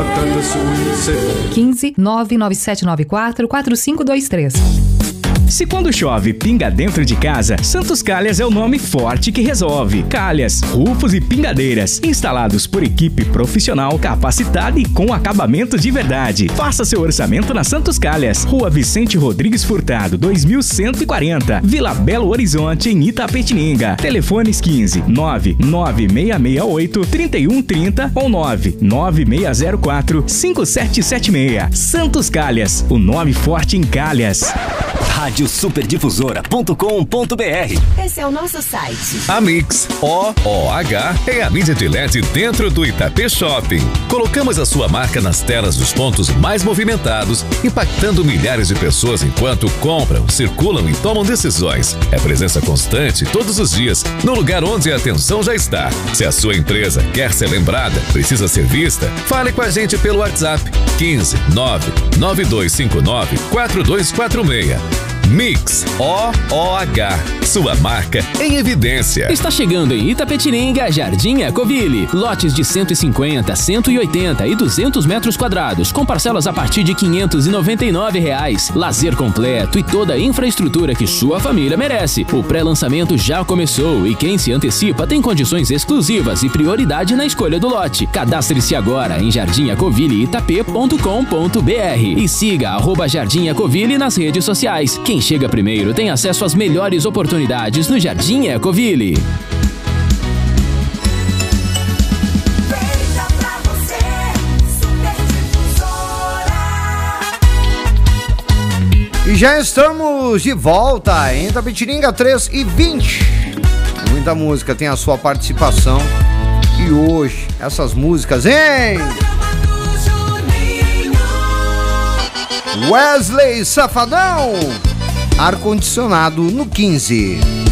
15 99794 4523. Se quando chove, pinga dentro de casa, Santos Calhas é o nome forte que resolve. Calhas, rufos e pingadeiras, instalados por equipe profissional, capacitada e com acabamento de verdade. Faça seu orçamento na Santos Calhas, Rua Vicente Rodrigues Furtado, 2140, Vila Belo Horizonte, em Itapetininga. Telefones 15 99668 3130 ou 99604 5776. Santos Calhas, o nome forte em Calhas. Radiosuperdifusora.com.br. Esse é o nosso site. A Mix, OOH, é a mídia de LED dentro do Itapê Shopping. Colocamos a sua marca nas telas dos pontos mais movimentados, impactando milhares de pessoas enquanto compram, circulam e tomam decisões. É presença constante todos os dias, no lugar onde a atenção já está. Se a sua empresa quer ser lembrada, precisa ser vista, fale com a gente pelo WhatsApp 15 99259 4246. Mix, OOH, sua marca em evidência. Está chegando em Itapetininga, Jardim Ecoville. Lotes de 150, 180 e 200 metros quadrados, com parcelas a partir de R$ 599. Lazer completo e toda a infraestrutura que sua família merece. O pré-lançamento já começou e quem se antecipa tem condições exclusivas e prioridade na escolha do lote. Cadastre-se agora em jardimecovilleitap.com.br e siga @Jardim Ecoville nas redes sociais. Quem chega primeiro tem acesso às melhores oportunidades no Jardim Ecoville. E já estamos de volta em Itapetininga 3h20. Muita música tem a sua participação. E hoje, essas músicas, hein? Wesley Safadão, ar-condicionado no 15.